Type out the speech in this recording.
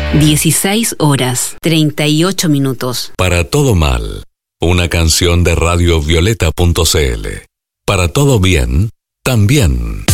16 horas, 38 minutos. Para todo mal, una canción de radiovioleta.cl. Para todo bien, también.